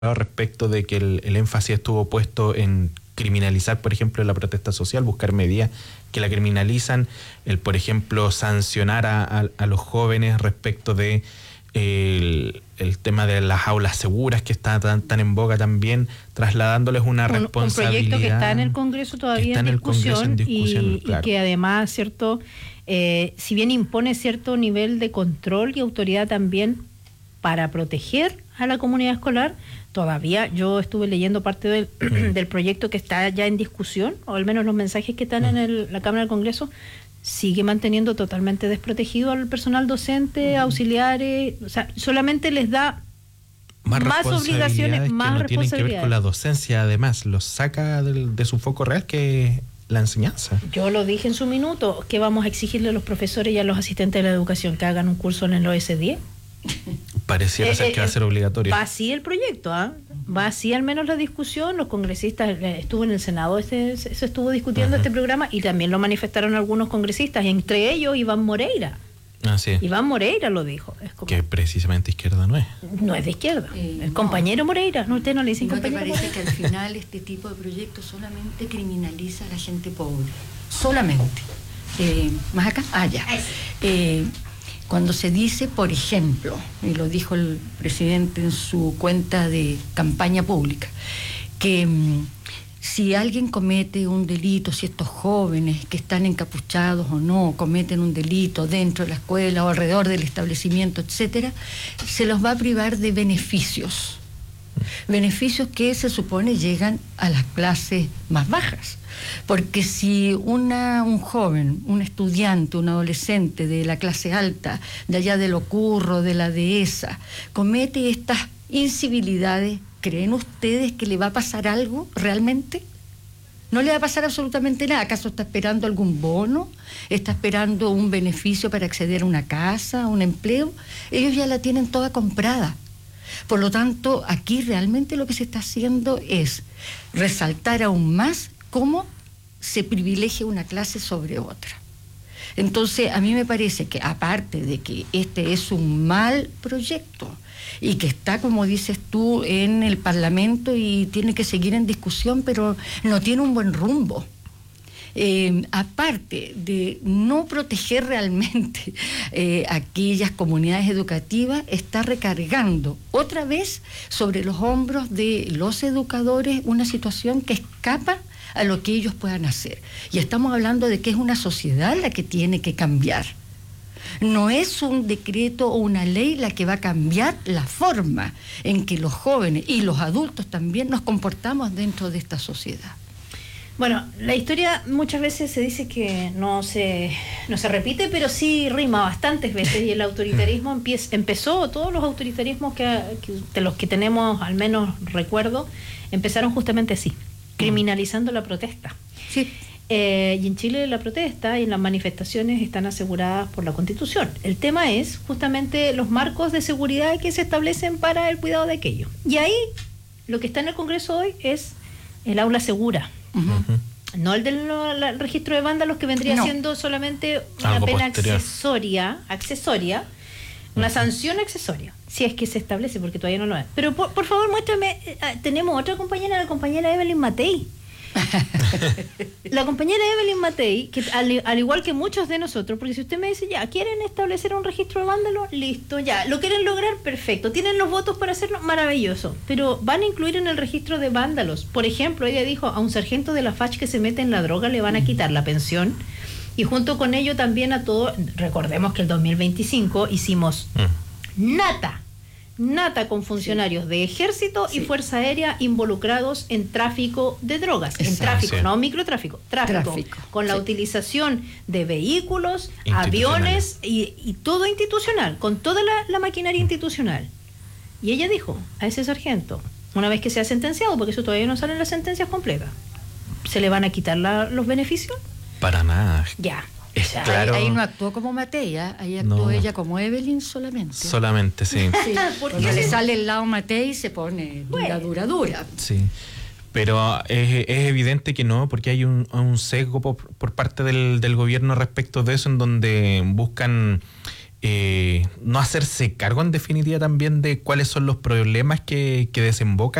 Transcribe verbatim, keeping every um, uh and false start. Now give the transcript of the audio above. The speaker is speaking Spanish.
respecto de que el, el énfasis estuvo puesto en criminalizar, por ejemplo, la protesta social, buscar medidas que la criminalizan, el, por ejemplo, sancionar a, a, a los jóvenes respecto de el, el tema de las aulas seguras que está tan, tan en boga también, trasladándoles una un, responsabilidad. Un proyecto que está en el Congreso todavía en, en discusión, en discusión y, claro. y que además, cierto, eh, si bien impone cierto nivel de control y autoridad también para proteger a la comunidad escolar, todavía yo estuve leyendo parte del, del proyecto que está ya en discusión, o al menos los mensajes que están en el, la Cámara del Congreso, sigue manteniendo totalmente desprotegido al personal docente, uh-huh. auxiliares, o sea, solamente les da más, más obligaciones, que más no responsabilidades. Tienen que ver con la docencia, además, los saca de, de su foco real, que la enseñanza. Yo lo dije en su minuto, que vamos a exigirle a los profesores y a los asistentes de la educación que hagan un curso en el O S diez. Pareciera eh, ser que eh, va a ser obligatorio. Va así el proyecto, ¿ah? ¿eh? Va así al menos la discusión. Los congresistas, eh, estuvo en el Senado, este, se estuvo discutiendo uh-huh. este programa y también lo manifestaron algunos congresistas, entre ellos Iván Moreira. Ah, sí. Iván Moreira lo dijo. Es como, que precisamente izquierda no es. No es de izquierda. Eh, el no. compañero Moreira, no, usted no le dice ¿No compañero te parece Moreira? Que al final este tipo de proyectos solamente criminaliza a la gente pobre? Solamente. Eh, ¿Más acá? Ah, ya. Eh, Cuando se dice, por ejemplo, y lo dijo el presidente en su cuenta de campaña pública, que mmm, si alguien comete un delito, si estos jóvenes que están encapuchados o no cometen un delito dentro de la escuela o alrededor del establecimiento, etcétera, se los va a privar de beneficios. Beneficios que se supone llegan a las clases más bajas. Porque si una, un joven, un estudiante, un adolescente de la clase alta, de allá de lo curro, de la dehesa, comete estas incivilidades, ¿creen ustedes que le va a pasar algo realmente? No le va a pasar absolutamente nada. ¿Acaso está esperando algún bono? ¿Está esperando un beneficio para acceder a una casa, a un empleo? Ellos ya la tienen toda comprada. Por lo tanto, aquí realmente lo que se está haciendo es resaltar aún más cómo se privilegia una clase sobre otra. Entonces, a mí me parece que, aparte de que este es un mal proyecto y que está, como dices tú, en el Parlamento y tiene que seguir en discusión, pero no tiene un buen rumbo. Eh, aparte de no proteger realmente eh, aquellas comunidades educativas, está recargando otra vez sobre los hombros de los educadores una situación que escapa a lo que ellos puedan hacer. Y estamos hablando de que es una sociedad la que tiene que cambiar. No es un decreto o una ley la que va a cambiar la forma en que los jóvenes y los adultos también nos comportamos dentro de esta sociedad. Bueno, la historia muchas veces se dice que no se, no se repite, pero sí rima bastantes veces, y el autoritarismo empieza, empezó, todos los autoritarismos que, que de los que tenemos al menos recuerdo, empezaron justamente así, criminalizando la protesta. Sí. Eh, y en Chile la protesta y las manifestaciones están aseguradas por la Constitución. El tema es justamente los marcos de seguridad que se establecen para el cuidado de aquello. Y ahí lo que está en el Congreso hoy es el aula segura. Uh-huh. No el del no, el registro de vándalos, que vendría no. siendo solamente una Algo pena posterior. accesoria, accesoria, una uh-huh. sanción accesoria, si es que se establece, porque todavía no lo es. Pero por, por favor, muéstrame, eh, tenemos otra compañera, la compañera Evelyn Matei. La compañera Evelyn Matei, que al, al igual que muchos de nosotros, porque si usted me dice, ya, ¿quieren establecer un registro de vándalos? Listo, ya, ¿lo quieren lograr? Perfecto, ¿tienen los votos para hacerlo? Maravilloso, pero van a incluir en el registro de vándalos, por ejemplo, ella dijo, a un sargento de la F A C que se mete en la droga le van a quitar la pensión, y junto con ello también a todo, recordemos que el dos mil veinticinco hicimos mm. nata nata con funcionarios de ejército sí. y fuerza aérea involucrados en tráfico de drogas, Exacto, en tráfico, sí. no microtráfico, tráfico, tráfico con sí. la utilización de vehículos, aviones y, y todo institucional, con toda la, la maquinaria mm. institucional. Y ella dijo a ese sargento, una vez que sea sentenciado, porque eso todavía no salen las sentencias completas, ¿se le van a quitar la, los beneficios? Para nada. Ya. O sea, claro. ahí, ahí no actuó como Matei, ¿eh? Ahí actuó no. ella como Evelyn solamente. Solamente, sí. sí. Porque le sale el lado Matei y se pone dura, dura, dura. Sí. Pero es, es evidente que no, porque hay un, un sesgo por, por parte del, del gobierno respecto de eso, en donde buscan eh, no hacerse cargo en definitiva también de cuáles son los problemas que, que desembocan